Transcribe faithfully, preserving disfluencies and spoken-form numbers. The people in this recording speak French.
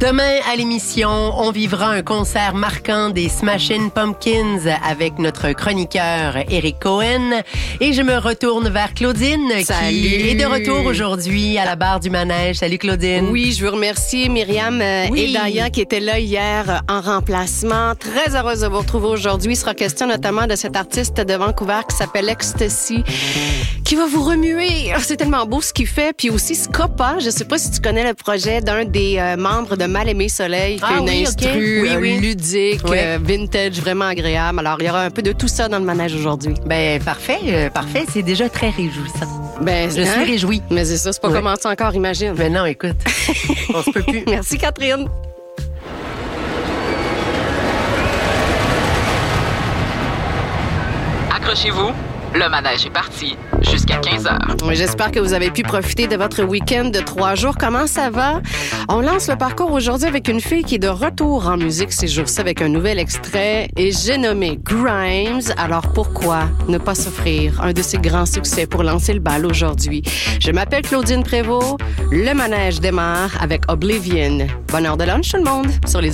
Demain, à l'émission, on vivra un concert marquant des Smashing Pumpkins avec notre chroniqueur Eric Cohen. Et je me retourne vers Claudine, Salut. qui est de retour aujourd'hui à la barre du manège. Salut Claudine. Oui, je veux remercier Myriam euh, Oui. et Daya qui étaient là hier euh, en remplacement. Très heureuse de vous retrouver aujourd'hui. Il sera question notamment de cet artiste de Vancouver qui s'appelle Ecstasy, qui va vous remuer. C'est tellement beau ce qu'il fait. Puis aussi Scopa, je sais pas si tu connais le projet d'un des euh, membres de Mal-Aimé Soleil, qui Ah est une oui, instru ok. Oui, euh, oui. ludique, Oui. euh, vintage, vraiment agréable. Alors, il y aura un peu de tout ça dans le manège aujourd'hui. Ben, parfait, euh, parfait. C'est déjà très réjouissant. Ben, Je hein? suis réjouie. Mais c'est ça, c'est pas Oui. commencé encore, imagine. Mais non, écoute, on se peut plus. Merci, Catherine. Accrochez-vous, le manège est parti jusqu'à quinze heures. Oui, j'espère que vous avez pu profiter de votre week-end de trois jours. Comment ça va? On lance le parcours aujourd'hui avec une fille qui est de retour en musique ces jours-ci avec un nouvel extrait et j'ai nommé Grimes. Alors pourquoi ne pas s'offrir un de ses grands succès pour lancer le bal aujourd'hui? Je m'appelle Claudine Prévost. Le manège démarre avec Oblivion. Bonne heure de lunch tout le monde sur les